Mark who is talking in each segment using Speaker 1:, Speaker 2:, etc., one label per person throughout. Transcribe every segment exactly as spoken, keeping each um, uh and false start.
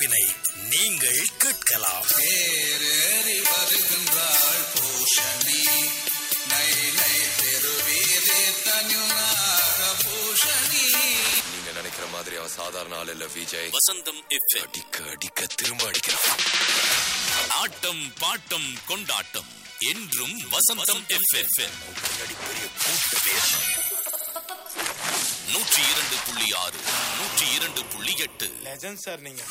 Speaker 1: நிகழ்ச்சியினை நீங்கள் கேட்கலாம்.
Speaker 2: தேரேறி வருகின்றாள் பூஷணி, நை நை தெருவீதி தனியாக பூஷணி.
Speaker 3: நீங்க நினைக்கிற மாதிரி அவ சாதாரண ஆள் இல்ல விஜய்.
Speaker 1: வசந்தம் எஃப்எம்
Speaker 3: அடிக்க அடிக்க திரும்ப அடிக்கிறான்.
Speaker 1: ஆட்டம் பாட்டம் கொண்டாட்டம் என்றும் வசந்தம் எஃப்எம். நூற்றி இரண்டு புள்ளி ஆறு நூற்றி இரண்டு புள்ளி எட்டு.
Speaker 4: லெஜண்ட் சார் நீங்க.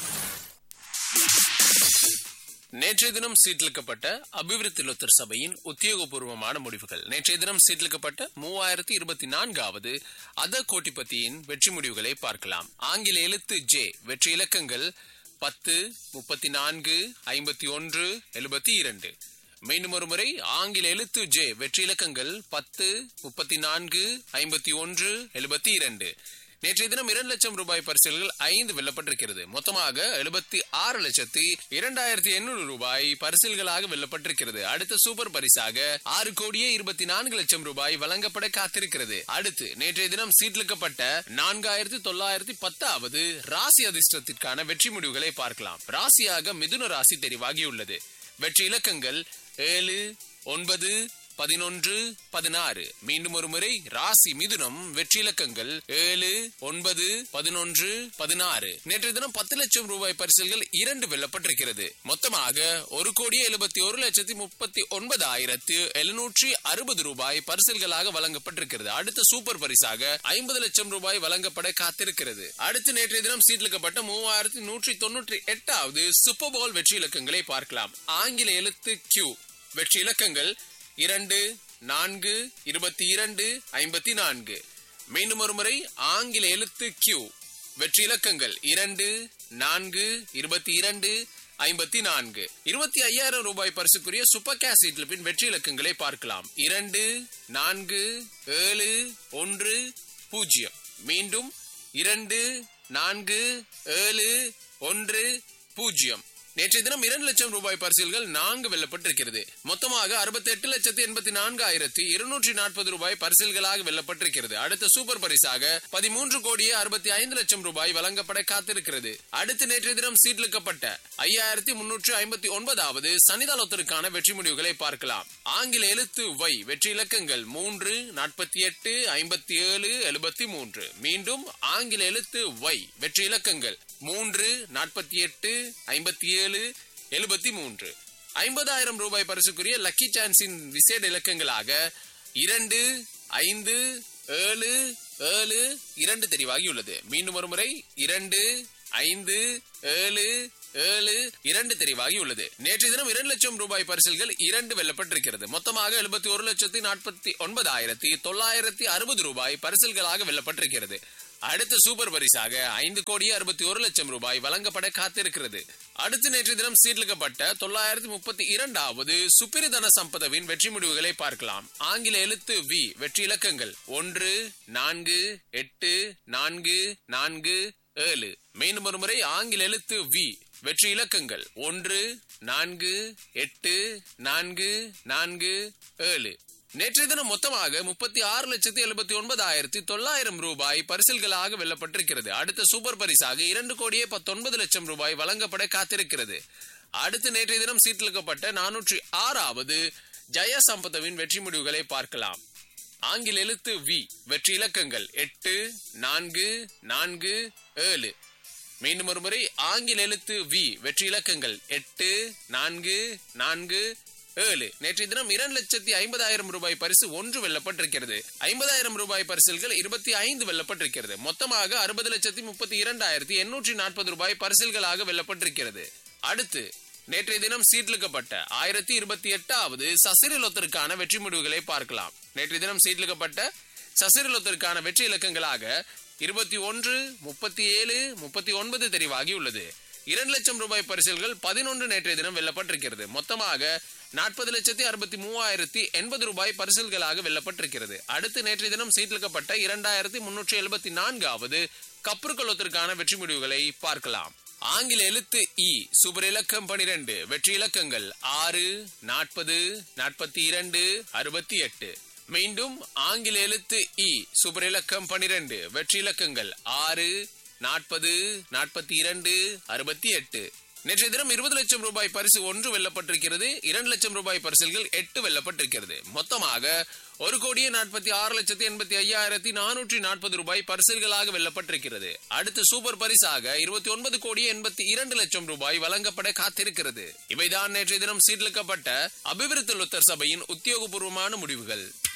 Speaker 5: நேற்றைய தினம் சீட்டளிக்கப்பட்ட அபிவிருத்தி லொத்தர் சபையின் உத்தியோகபூர்வமான முடிவுகள். நேற்றைய தினம் சீட்டளிக்கப்பட்ட மூவாயிரத்தி இருபத்தி நான்காவது அத கோட்டிபதியின் வெற்றி முடிவுகளை பார்க்கலாம். ஆங்கில எழுத்து ஜே வெற்றி இலக்கங்கள் பத்து, முப்பத்தி நான்கு, ஐம்பத்தி ஒன்று, எழுபத்தி இரண்டு. மீண்டும் ஒரு முறை ஆங்கில எழுத்து ஜே வெற்றி இலக்கங்கள் பத்து, முப்பத்தி நான்கு, ஐம்பத்தி ஒன்று, எழுபத்தி இரண்டு. நேற்றைய தினம் இரண்டு லட்சம் ரூபாய் பரிசுகள் ஐந்து வெல்லப்பட்டிருக்கிறது. மொத்தமாக எழுபத்தி ஆறு லட்சத்தி இரண்டாயிரத்தி எண்ணூறு ரூபாய் பரிசுகளாக வெல்லப்பட்டிருக்கிறது. அடுத்த சூப்பர் பரிசாக ஆறு கோடியே இருபத்தி நான்கு லட்சம் ரூபாய் வழங்கப்பட காத்திருக்கிறது. அடுத்து நேற்றைய தினம் சீட்டளிக்கப்பட்ட நான்காயிரத்தி தொள்ளாயிரத்தி பத்தாவது ராசி அதிர்ஷ்டத்திற்கான வெற்றி முடிவுகளை பார்க்கலாம். ராசியாக மிதுன ராசி தெரிவாகியுள்ளது. வெற்றி இலக்கங்கள் ஏழு, ஒன்பது, பதினொன்று, பதினாறு. மீண்டும் ஒரு முறை ராசி மிதுனம் வெற்றி இலக்கங்கள் ஏழு, ஒன்பது, பதினொன்று, பதினாறு. நேற்றைய தினம் பத்து லட்சம் ரூபாய் பரிசுகள் இரண்டு வெல்லப்பட்டிருக்கிறது. மொத்தமாக ஒரு கோடியே எழுபத்தி ஒரு லட்சத்தி முப்பத்தி ஒன்பதாயிரத்து எழுநூற்றி அறுபது ரூபாய் பரிசுகளாக வழங்கப்பட்டிருக்கிறது. அடுத்த சூப்பர் பரிசாக ஐம்பது லட்சம் ரூபாய் வழங்கப்பட காத்திருக்கிறது. அடுத்து நேற்றைய தினம் சீட்டளிக்கப்பட்ட மூவாயிரத்தி நூற்றி தொன்னூற்றி எட்டாவது சூப்பர் போல் வெற்றி இலக்கங்களை பார்க்கலாம். ஆங்கில எழுத்து கியூ வெற்றி இலக்கங்கள் இரண்டு, நான்கு, இருபத்தி இரண்டு, ஐம்பத்தி நான்கு. மீண்டும் ஒரு முறை ஆங்கில எழுத்து கியூ வெற்றி இலக்கங்கள் இரண்டு, நான்கு, இருபத்தி இரண்டு, ஐம்பத்தி நான்கு. இருபத்தி ஐயாயிரம் ரூபாய் பரிசுக்குரிய சூப்பர் கேஷ் சீட்லிப்பின் வெற்றி இலக்கங்களை பார்க்கலாம். இரண்டு, நான்கு, ஏழு, ஒன்று, பூஜ்ஜியம். மீண்டும் இரண்டு, நான்கு, ஏழு, ஒன்று, பூஜ்ஜியம். நேற்றைய தினம் இரண்டு லட்சம் ரூபாய் பரிசுகள் நான்கு வெல்லப்பட்டிருக்கிறது. மொத்தமாக அறுபத்தி எட்டு லட்சத்தி எண்பத்தி நான்காயிரத்தி இருநூற்றி நாற்பது ரூபாய் பரிசுகளாக வெல்லப்பட்டிருக்கிறது. அடுத்த சூப்பர் பரிசாக பதிமூன்று கோடியே அறுபத்தி ஐந்து லட்சம் ரூபாய் வழங்கப்பட காத்திருக்கிறது. அடுத்து நேற்றைய தினம் சீட்டளிக்கப்பட்ட ஐயாயிரத்தி முன்னூற்றி ஐம்பத்தி ஒன்பதாவது சனிதாலோத்தருக்கான வெற்றி முடிவுகளை பார்க்கலாம். ஆங்கில எழுத்து வை வெற்றி இலக்கங்கள் மூன்று, நாற்பத்தி எட்டு, ஐம்பத்தி ஏழு, எழுபத்தி மூன்று. மீண்டும் ஆங்கில எழுத்து வை வெற்றி இலக்கங்கள் மூன்று, நாற்பத்தி எட்டு, ஐம்பத்தி ஏழு, எழுபத்தி மூன்று. ஐம்பதாயிரம் ரூபாய் பரிசுக்குரிய லக்கி சான்ஸின் விசேட இலக்கங்களாக இரண்டு, ஐந்து, ஏழு, ஏழு, இரண்டு தெரிவாகியுள்ளது. மீண்டும் ஒரு முறை இரண்டு, ஐந்து, ஏழு, ஏழு, இரண்டு தெரிவாகி உள்ளது. நேற்றைய தினம் இரண்டு லட்சம் ரூபாய் பரிசுகள் இரண்டு வெல்லப்பட்டிருக்கிறது. மொத்தமாக எழுபத்தி ஒரு லட்சத்தி நாற்பத்தி ஒன்பதாயிரத்தி தொள்ளாயிரத்தி அறுபது ரூபாய் பரிசுகளாக வெல்லப்பட்டிருக்கிறது. அடுத்த சூப்பர் பரிசாக ஐந்து கோடியே அறுபத்தி ஒரு லட்சம் ரூபாய் வழங்கப்பட காத்திருக்கிறது. அடுத்து நேற்று தினம் சீட்டளிக்கப்பட்ட தொள்ளாயிரத்தி முப்பத்தி இரண்டாவது சுப்பிரிதன சம்பதவின் வெற்றி முடிவுகளை பார்க்கலாம். ஆங்கில எழுத்து வி வெற்றி இலக்கங்கள் ஒன்று, நான்கு, எட்டு, நான்கு, நான்கு, ஏழு. மீண்டும் ஒரு முறை ஆங்கில எழுத்து வி வெற்றி இலக்கங்கள் ஒன்று, நான்கு, எட்டு, நான்கு, நான்கு, ஏழு. நேற்றைய தினம் மொத்தமாக முப்பத்தி ஆறு லட்சத்தி எழுபத்தி ஒன்பதாயிரத்தி தொள்ளாயிரம் ரூபாய் பரிசுகளாக வெல்லப்பட்டிருக்கிறது. அடுத்த சூப்பர் பரிசாக இரண்டு கோடியே பத்தொன்பது லட்சம் ரூபாய் வழங்கப்பட காத்திருக்கிறது. அடுத்து நேற்றைய தினம் சீட்டளிக்கப்பட்ட நானூற்றி ஆறாவது ஜெய சம்பதவின் வெற்றி முடிவுகளை பார்க்கலாம். ஆங்கில எழுத்து வி வெற்றி இலக்கங்கள் எட்டு, நான்கு, நான்கு, ஏழு. மீண்டும் ஒரு முறை ஆங்கில எழுத்து வி வெற்றி இலக்கங்கள் எட்டு, நான்கு, நான்கு, ஏழு. நேற்றைய தினம் இரண்டு லட்சத்தி ஐம்பதாயிரம் ரூபாய் பரிசு ஒன்று வெல்லப்பட்டிருக்கிறது. ஐம்பதாயிரம் ரூபாய் பரிசுகள் இருபத்தி ஐந்து வெல்லப்பட்டிருக்கிறது. மொத்தமாக அறுபது லட்சத்தி முப்பத்தி இரண்டாயிரத்தி எண்ணூற்றி நாற்பது ரூபாய் பரிசுகளாக வெல்லப்பட்டிருக்கிறது. அடுத்து நேற்றைய தினம் சீட்டளிக்கப்பட்ட ஆயிரத்தி இருபத்தி எட்டாவது சசிரலொத்தருக்கான வெற்றி முடிவுகளை பார்க்கலாம். நேற்றைய தினம் சீட்டளிக்கப்பட்ட சசிரலொத்தருக்கான வெற்றி இலக்கங்களாக இருபத்தி ஒன்று, முப்பத்தி ஏழு, முப்பத்தி ஒன்பது தெரிவாகி உள்ளது. இரண்டு லட்சம் ரூபாய் பரிசுகள் பதினொன்று நேற்றைய தினம் வெல்லப்பட்டிருக்கிறது. மொத்தமாக நாற்பது லட்சத்தி அறுபத்தி மூவாயிரத்தி எண்பது ரூபாய் பரிசுகளாக வெல்லப்பட்டிருக்கிறது. அடுத்து நேற்றைய தினம் சீட்டளிக்கப்பட்ட இரண்டாயிரத்தி முன்னூற்றி எழுபத்தி நான்காவது கப்ருக்கொள்ளத்திற்கான வெற்றி முடிவுகளை பார்க்கலாம். ஆங்கில எழுத்து இ சூப்பர் இலக்கம் பனிரெண்டு வெற்றி இலக்கங்கள் ஆறு, நாற்பது, நாற்பத்தி இரண்டு, அறுபத்தி எட்டு. மீண்டும் ஆங்கில எழுத்து இ சூப்பர் இலக்கம் பனிரெண்டு வெற்றி இலக்கங்கள் ஆறு, நாற்பது நாற்பத்தி இரண்டு அறுபத்தி எட்டு. நேற்றைய தினம் இருபது லட்சம் ரூபாய் பரிசு ஒன்று வெல்லப்பட்டிருக்கிறது. இரண்டு லட்சம் ரூபாய் பரிசுகள் எட்டு வெல்லப்பட்டிருக்கிறது. மொத்தமாக ஒரு கோடியே நாற்பத்தி ஆறு லட்சத்தி எண்பத்தி ஐயாயிரத்தி நானூற்றி நாற்பது ரூபாய் பரிசுகளாக வெல்லப்பட்டிருக்கிறது. அடுத்து சூப்பர் பரிசாக இருபத்தி ஒன்பது கோடியே எண்பத்தி இரண்டு லட்சம் ரூபாய் வழங்கப்பட காத்திருக்கிறது. இவைதான் நேற்றைய தினம் சீர்லிக்கப்பட்ட அபிவிருத்தி லொத்தர் சபையின் உத்தியோகபூர்வமான முடிவுகள்.